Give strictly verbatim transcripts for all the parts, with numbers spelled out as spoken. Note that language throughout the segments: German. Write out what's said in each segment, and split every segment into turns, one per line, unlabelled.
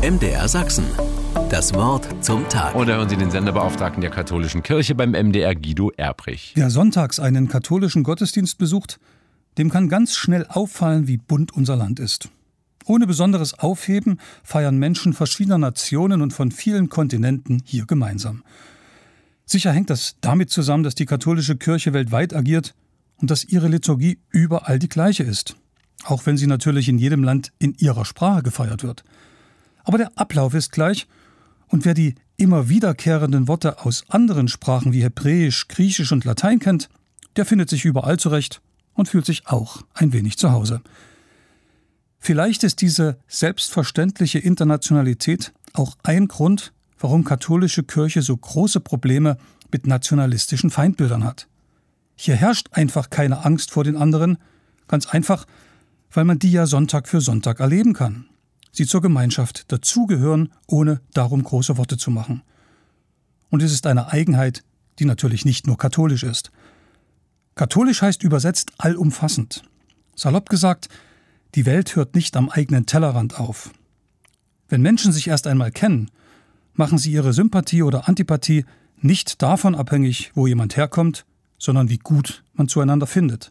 M D R Sachsen. Das Wort zum Tag.
Und da hören Sie den Senderbeauftragten der katholischen Kirche beim M D R, Guido Erbrich.
Wer sonntags einen katholischen Gottesdienst besucht, dem kann ganz schnell auffallen, wie bunt unser Land ist. Ohne besonderes Aufheben feiern Menschen verschiedener Nationen und von vielen Kontinenten hier gemeinsam. Sicher hängt das damit zusammen, dass die katholische Kirche weltweit agiert und dass ihre Liturgie überall die gleiche ist. Auch wenn sie natürlich in jedem Land in ihrer Sprache gefeiert wird. Aber der Ablauf ist gleich, und wer die immer wiederkehrenden Worte aus anderen Sprachen wie Hebräisch, Griechisch und Latein kennt, der findet sich überall zurecht und fühlt sich auch ein wenig zu Hause. Vielleicht ist diese selbstverständliche Internationalität auch ein Grund, warum katholische Kirche so große Probleme mit nationalistischen Feindbildern hat. Hier herrscht einfach keine Angst vor den anderen, ganz einfach, weil man die ja Sonntag für Sonntag erleben kann. Sie zur Gemeinschaft dazugehören, ohne darum große Worte zu machen. Und es ist eine Eigenheit, die natürlich nicht nur katholisch ist. Katholisch heißt übersetzt allumfassend. Salopp gesagt, die Welt hört nicht am eigenen Tellerrand auf. Wenn Menschen sich erst einmal kennen, machen sie ihre Sympathie oder Antipathie nicht davon abhängig, wo jemand herkommt, sondern wie gut man zueinander findet.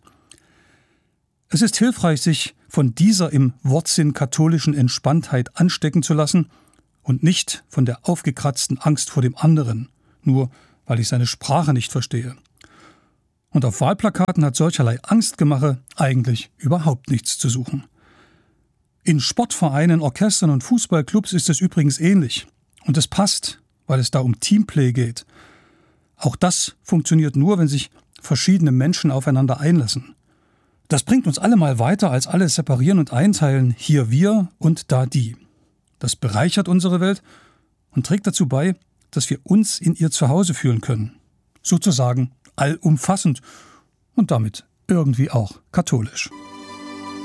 Es ist hilfreich, sich von dieser im Wortsinn katholischen Entspanntheit anstecken zu lassen und nicht von der aufgekratzten Angst vor dem anderen, nur weil ich seine Sprache nicht verstehe. Und auf Wahlplakaten hat solcherlei Angstgemache eigentlich überhaupt nichts zu suchen. In Sportvereinen, Orchestern und Fußballclubs ist es übrigens ähnlich. Und es passt, weil es da um Teamplay geht. Auch das funktioniert nur, wenn sich verschiedene Menschen aufeinander einlassen. Das bringt uns alle mal weiter als alles separieren und einteilen, hier wir und da die. Das bereichert unsere Welt und trägt dazu bei, dass wir uns in ihr zu Hause fühlen können. Sozusagen allumfassend und damit irgendwie auch katholisch.